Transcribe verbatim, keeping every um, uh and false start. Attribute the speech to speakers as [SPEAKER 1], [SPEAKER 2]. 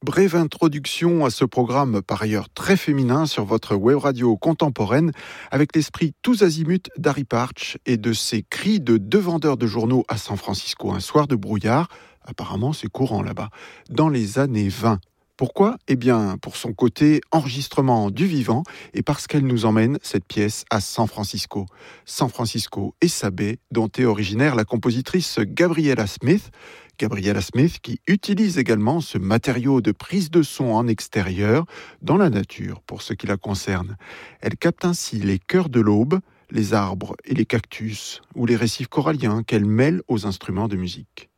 [SPEAKER 1] Brève introduction à ce programme par ailleurs très féminin sur votre web radio contemporaine avec l'esprit tous azimuts d'Harry Partch et de ses cris de deux vendeurs de journaux à San Francisco un soir de brouillard, apparemment c'est courant là-bas, dans les années vingt. Pourquoi ? Eh bien, pour son côté enregistrement du vivant et parce qu'elle nous emmène, cette pièce, à San Francisco. San Francisco et sa baie, dont est originaire la compositrice Gabriella Smith. Gabriella Smith qui utilise également ce matériau de prise de son en extérieur dans la nature, pour ce qui la concerne. Elle capte ainsi les chœurs de l'aube, les arbres et les cactus, ou les récifs coralliens qu'elle mêle aux instruments de musique.